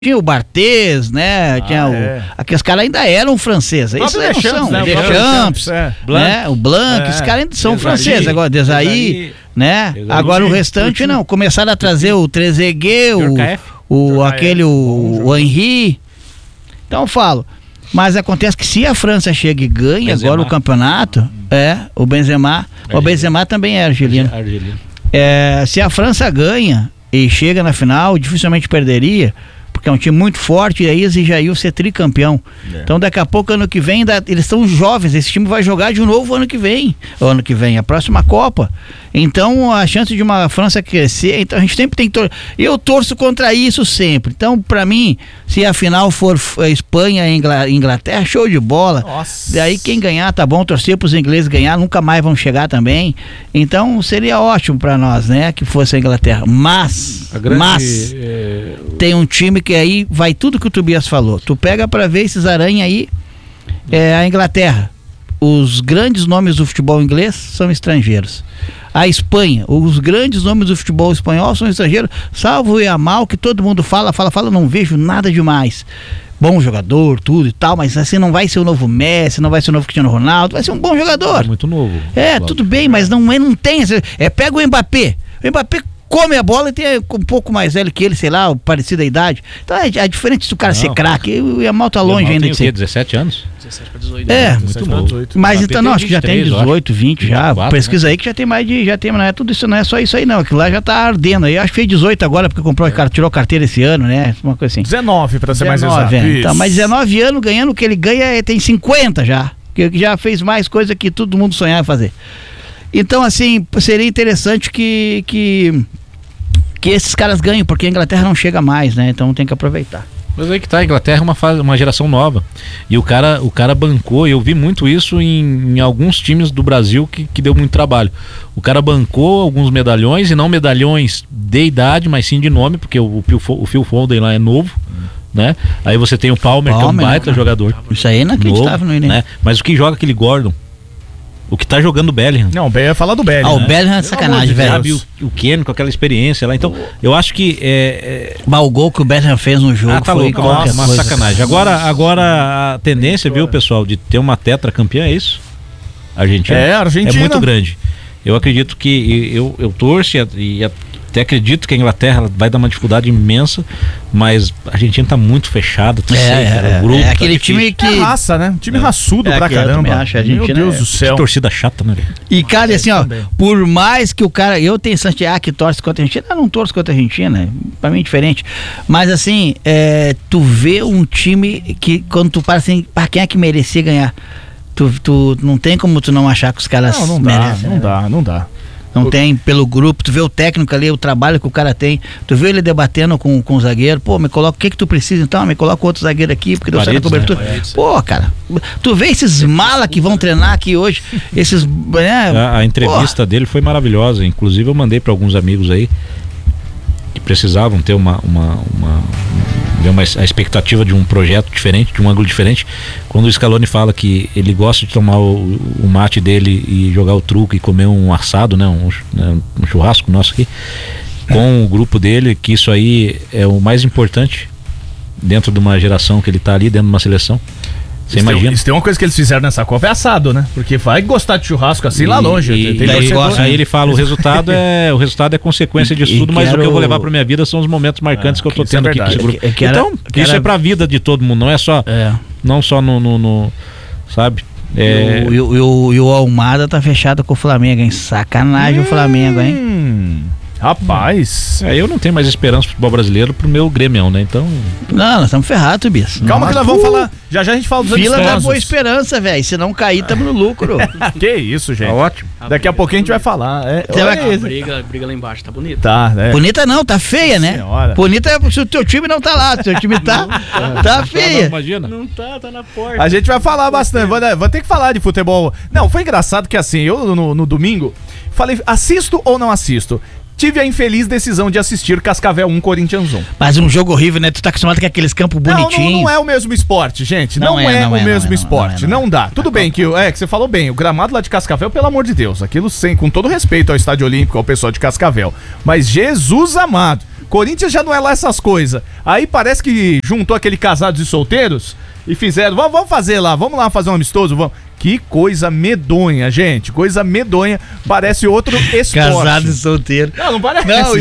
Tinha o Barthez, né? Aqueles caras ainda eram franceses. Isso não são. Deschamps, né? O Blanc, esses caras ainda são franceses. Agora, Desailly, né? Agora o restante não. Começaram a trazer o Trezeguet, o Henry. Então eu falo. Mas acontece que se a França chega e ganha agora o campeonato, o Benzema. O Benzema também é argelino. Se a França ganha e chega na final, dificilmente perderia. Porque é um time muito forte e aí exigiria ser tricampeão. Então daqui a pouco, ano que vem, eles são jovens, esse time vai jogar de novo ano que vem, a próxima Copa. Então a chance de uma França crescer, então a gente sempre tem que eu torço contra isso sempre. Então pra mim, se a final for Espanha e Inglaterra, show de bola. Nossa. Daí quem ganhar, tá bom, torcer pros ingleses ganhar, nunca mais vão chegar também. Então seria ótimo pra nós, né, que fosse a Inglaterra. Mas tem um time que aí vai tudo que o Tobias falou. Tu pega pra ver esses aranha aí, a Inglaterra. Os grandes nomes do futebol inglês são estrangeiros. A Espanha, os grandes nomes do futebol espanhol são estrangeiros, salvo o Yamal, que todo mundo fala, não vejo nada demais. Bom jogador, tudo e tal, mas assim não vai ser o novo Messi, não vai ser o novo Cristiano Ronaldo, vai ser um bom jogador. Muito novo. Tudo bem, mas não tem. Pega o Mbappé. O Mbappé come a bola e tem um pouco mais velho que ele, sei lá, parecida a idade. Então é diferente do cara ser craque. O Yamal tá longe ainda de ser. 17 anos? 17 para 18. Muito novo. Mas então, não, acho que já tem 18, 20 já. Pesquisa aí que já tem mais de. Não é tudo isso, não é só isso aí, não. Aquilo lá já tá ardendo aí. Acho que fez 18 agora, porque tirou a carteira esse ano, né? Uma coisa assim. 19, pra ser mais exato. Então, mas 19 anos ganhando o que ele ganha, tem 50 já. Que já fez mais coisa que todo mundo sonhava fazer. Então, assim, seria interessante que esses caras ganhem, porque a Inglaterra não chega mais, né? Então tem que aproveitar. Mas aí que tá, a Inglaterra é uma geração nova. E o cara bancou, eu vi muito isso em alguns times do Brasil que deu muito trabalho. O cara bancou alguns medalhões, e não medalhões de idade, mas sim de nome, porque o Phil Foden lá é novo, né? Aí você tem o Palmer, que é um baita jogador. Isso aí é inacreditável no início. Né? Mas o que joga aquele Gordon? O que tá jogando o Bellingham. Não, o ia falar do Bellingham. O Bellingham é sacanagem, velho. Sabe o Kane com aquela experiência lá. Então, eu acho que o gol que o Bellingham fez no jogo foi uma sacanagem. Agora a tendência, viu, pessoal, de ter uma tetracampeã, é isso? Argentina. Argentina. É muito grande. Eu acredito que eu torço e até acredito que a Inglaterra vai dar uma dificuldade imensa, mas a Argentina tá muito fechada. O grupo aquele time que... É raça, né? Um time raçudo pra caramba. Acho, a Argentina, meu Deus do céu. Que torcida chata, né? E, cara, assim, por mais que o cara... Eu tenho Santiago que torce contra a Argentina, eu não torço contra a Argentina, pra mim é diferente. Mas, assim, tu vê um time que, quando tu para assim, quem é que merecia ganhar? Tu não tem como tu não achar que os caras merecem. Não dá. Não tem pelo grupo, tu vê o técnico ali, o trabalho que o cara tem, tu vê ele debatendo com o zagueiro, me coloca, o que tu precisa então? Me coloca outro zagueiro aqui, porque deu certo a cobertura. Cara, tu vê esses mala que vão treinar aqui hoje, esses... A entrevista dele foi maravilhosa, inclusive eu mandei para alguns amigos aí, que precisavam ter a expectativa de um projeto diferente, de um ângulo diferente. Quando o Scaloni fala que ele gosta de tomar o mate dele e jogar o truco e comer um assado, né, um churrasco nosso aqui, com o grupo dele, que isso aí é o mais importante dentro de uma geração que ele tá ali, dentro de uma seleção. Você imagina? Tem uma coisa que eles fizeram nessa Copa, é assado, né? Porque vai gostar de churrasco assim lá longe. Aí ele fala, o resultado é consequência disso tudo, mas o que eu vou levar pra minha vida são os momentos marcantes que eu tô tendo aqui com esse grupo. Então, isso é pra vida de todo mundo, não é só não só no sabe? E o Almada tá fechado com o Flamengo, hein? Sacanagem o Flamengo, hein? Rapaz, eu não tenho mais esperança pro futebol brasileiro pro meu Grêmio, né? Então. Não, nós estamos ferrados, Tobias. Calma que nós vamos falar. Já a gente fala dos Fila da Boa Esperança, velho. Se não cair, tamo no lucro. Que isso, gente. Tá ótimo. Daqui a pouquinho a gente vai falar. A briga lá embaixo, tá bonita. Tá, né? Bonita não, tá feia, né? Senhora. Bonita é se o teu time não tá lá. Se o teu time tá feia. Imagina. Não tá na porta. A gente vai falar bastante. Vou ter que falar de futebol. Não, foi engraçado que assim, eu no domingo falei, assisto ou não assisto? tive a infeliz decisão de assistir Cascavel 1, Corinthians 1. Mas um jogo horrível, né? Tu tá acostumado com aqueles campos bonitinhos. Não é o mesmo esporte, gente. Não é o mesmo esporte. Não dá. Tudo bem que você falou bem, o gramado lá de Cascavel, pelo amor de Deus, aquilo com todo respeito ao Estádio Olímpico, ao pessoal de Cascavel. Mas Jesus amado, Corinthians já não é lá essas coisas. Aí parece que juntou aquele casados e solteiros e fizeram, vamos fazer lá, vamos lá fazer um amistoso, vamos. Que coisa medonha, gente. Coisa medonha. Parece outro esporte. Casado e solteiro. Não parece. Não,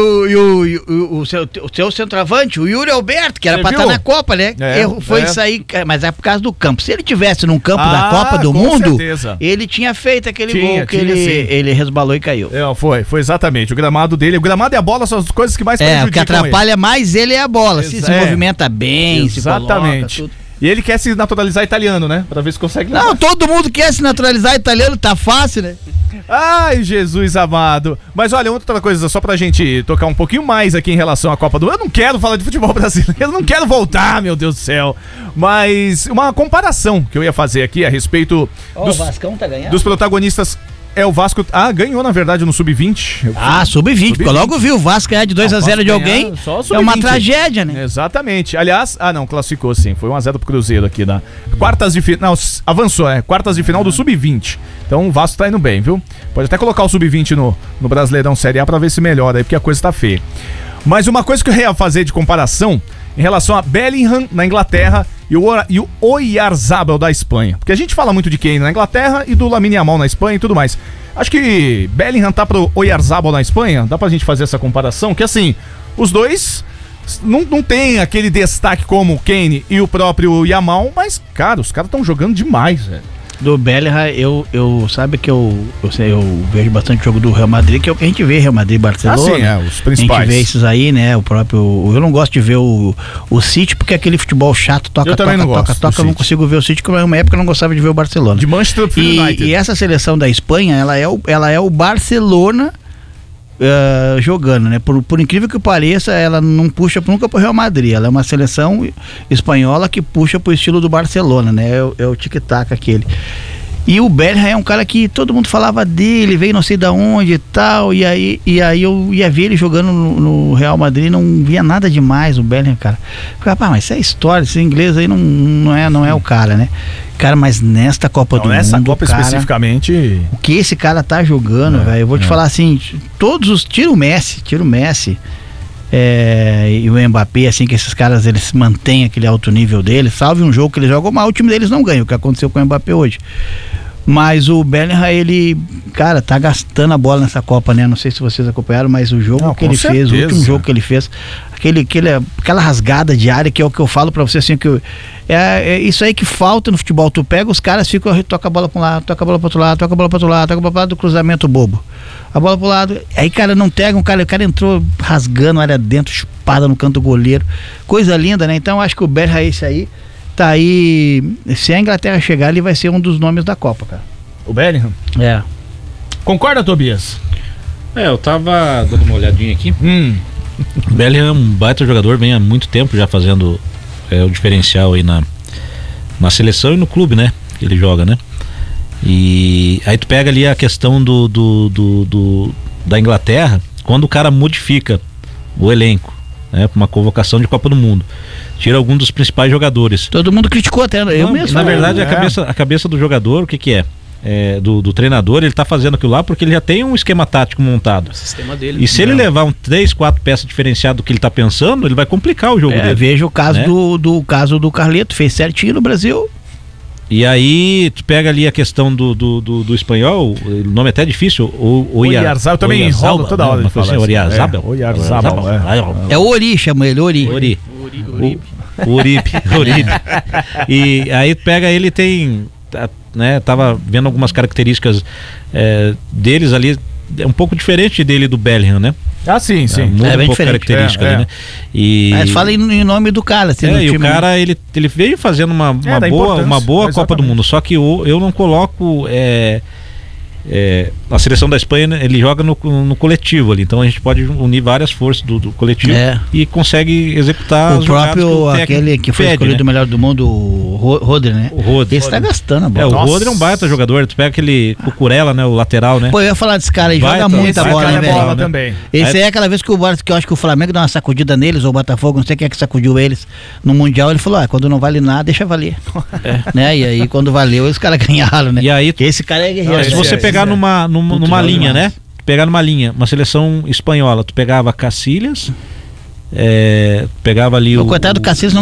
e o seu centroavante, o Yuri Alberto, que era pra estar na Copa, né? Foi sair, mas é por causa do campo. Se ele tivesse num campo da Copa do Mundo, certeza. Ele tinha feito aquele gol que ele resbalou e caiu. Foi exatamente. O gramado dele, o gramado e a bola são as coisas que mais prejudicam. O que atrapalha mais ele é a bola. Se movimenta bem, exatamente. Se coloca, tudo. E ele quer se naturalizar italiano, né? Pra ver se consegue... Não, todo mundo quer se naturalizar italiano, tá fácil, né? Ai, Jesus amado. Mas olha, outra coisa, só pra gente tocar um pouquinho mais aqui em relação à Copa do Mundo. Eu não quero falar de futebol brasileiro, eu não quero voltar, meu Deus do céu. Mas uma comparação que eu ia fazer aqui a respeito o Vascão tá ganhando? Dos protagonistas... O Vasco ganhou na verdade no Sub-20. Sub-20, logo viu o Vasco ganhar de 2-0 de alguém, é uma tragédia, né? Exatamente, aliás, não, classificou sim, foi 1-0 pro Cruzeiro aqui na quartas de final, avançou, quartas de final do Sub-20, então o Vasco tá indo bem, viu? Pode até colocar o Sub-20 no Brasileirão Série A pra ver se melhora aí, porque a coisa tá feia. Mas uma coisa que eu ia fazer de comparação em relação a Bellingham na Inglaterra e o Oyarzabal da Espanha. Porque a gente fala muito de Kane na Inglaterra e do Lamine Yamal na Espanha e tudo mais. Acho que Bellingham tá pro Oyarzabal na Espanha, dá pra gente fazer essa comparação, que assim, os dois não tem aquele destaque como o Kane e o próprio Yamal, mas, cara, os caras estão jogando demais, velho. Do Bellingham, eu sabe que eu vejo bastante jogo do Real Madrid, que é o que a gente vê, Real Madrid, Barcelona. Os principais. A gente vê esses aí, né, o próprio... Eu não gosto de ver o City, porque é aquele futebol chato, toca, eu não consigo ver o City, porque uma época eu não gostava de ver o Barcelona. De Manchester United. E essa seleção da Espanha, ela é o Barcelona jogando, né? Por incrível que pareça, ela não puxa nunca pro Real Madrid, ela é uma seleção espanhola que puxa pro estilo do Barcelona, né? É o tic-tac aquele. E o Bellingham é um cara que todo mundo falava dele, veio não sei da onde e tal, e aí eu ia ver ele jogando no Real Madrid, não via nada demais o Bellingham, cara. Ficava, mas isso é história, esse inglês aí não é o cara, né? Cara, mas nesta Copa do Mundo, nessa Copa cara, especificamente... O que esse cara tá jogando, velho, eu vou te falar assim, tira o Messi, e o Mbappé, assim, que esses caras, eles mantêm aquele alto nível deles, salve um jogo que eles jogam mal, o time deles não ganha, o que aconteceu com o Mbappé hoje. Mas o Bellingham, ele, cara, tá gastando a bola nessa Copa, né? Não sei se vocês acompanharam, mas o jogo que ele fez, o último jogo que ele fez, aquela rasgada de área, que é o que eu falo pra você, assim, que é isso aí que falta no futebol. Tu pega os caras, toca a bola pra um lado, toca a bola pro outro lado, toca a bola pro outro lado, toca a bola pro lado do cruzamento bobo. A bola pro lado, aí cara, não pega o cara entrou rasgando a área dentro, chupada no canto do goleiro, coisa linda, né? Então acho que o Bellingham é esse aí, tá aí, se a Inglaterra chegar, ele vai ser um dos nomes da Copa, cara. O Bellingham? Concorda, Tobias? Eu tava dando uma olhadinha aqui. O Bellingham é um baita jogador, vem há muito tempo já fazendo o diferencial aí na seleção e no clube, né? Que ele joga, né? E aí tu pega ali a questão da Inglaterra, quando o cara modifica o elenco, né, pra uma convocação de Copa do Mundo, tira algum dos principais jogadores. Todo mundo criticou até, eu mesmo. Na verdade, a cabeça do jogador, o que é? Do treinador, ele tá fazendo aquilo lá porque ele já tem um esquema tático montado. O sistema dele. E se ele levar 3, 4 peças diferenciadas do que ele tá pensando, ele vai complicar o jogo dele. Veja o caso, né? caso do Carleto, fez certinho no Brasil. E aí, tu pega ali a questão do espanhol, o nome é até difícil, Oyarzabal, eu também enrolo toda hora. Oyarzabal. É o Ori, chama ele, Ori. Uribe. E aí tu pega ele, tem, né, tava vendo algumas características deles ali, é um pouco diferente dele do Bellingham, né? Sim. Muda um pouco a característica ali, né? Mas fala em nome do cara, assim, e o cara, ele veio fazendo uma boa Copa do Mundo, só que eu não coloco a seleção da Espanha, né, ele joga no coletivo ali, então a gente pode unir várias forças do coletivo e consegue executar o próprio, aquele que foi escolhido o melhor do mundo, o Rodri, né? O Rodri. Esse tá gastando a bola. O Rodri é um baita jogador. Tu pega aquele Cucurella, né? O lateral, né? Pô, eu ia falar desse cara aí, joga muita bola, né, velho? Bola também. Esse aí é aquela vez que eu acho que o Flamengo deu uma sacudida neles, ou o Botafogo, não sei quem é que sacudiu eles no Mundial, ele falou, quando não vale nada, deixa valer. Né? E aí, quando valeu, os caras ganharam, né? E aí, porque esse cara é guerreiro. Se você pegar numa linha, né? Pegar numa linha, uma seleção espanhola, tu pegava Casillas, pegava ali o coitado do Casillas não